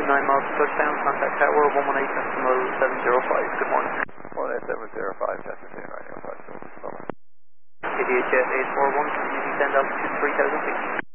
miles to touchdown, contact tower 118.705, good morning. 18705, Chester 290, 5, bye-bye. KDH Jet 841, can you descend altitude 3000 feet?